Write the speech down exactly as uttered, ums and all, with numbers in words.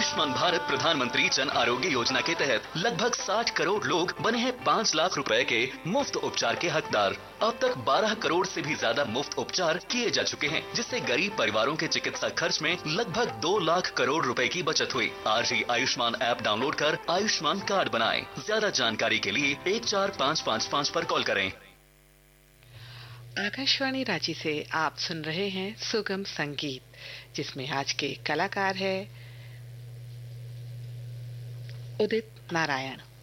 आयुष्मान भारत प्रधानमंत्री जन आरोग्य योजना के तहत लगभग साठ करोड़ लोग बने हैं पाँच लाख रुपए के मुफ्त उपचार के हकदार। अब तक बारह करोड़ से भी ज्यादा मुफ्त उपचार किए जा चुके हैं, जिससे गरीब परिवारों के चिकित्सा खर्च में लगभग दो लाख करोड़ रुपए की बचत हुई। आज ही आयुष्मान ऐप डाउनलोड कर आयुष्मान कार्ड बनाएं। ज्यादा जानकारी के लिए एक चार पाँच पाँच पाँच पर कॉल करें। आकाशवाणी रांची से आप सुन रहे हैं सुगम संगीत, जिसमें आज के कलाकार है उदित नारायण।